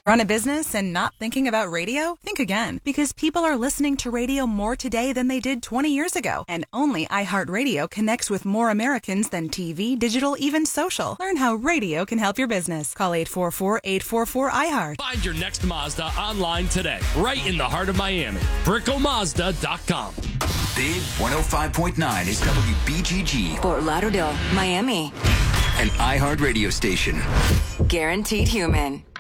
Run a business and not thinking about radio? Think again, because people are listening to radio more today than they did 20 years ago. And only iHeartRadio connects with more Americans than TV, digital, even social. Learn how radio can help your business. Call 844-844-iHeart. Find your next Mazda online today, right in the heart of Miami. BrickelMazda.com. Big 105.9 is WBGG. Fort Lauderdale, Miami. An iHeart radio station. Guaranteed human.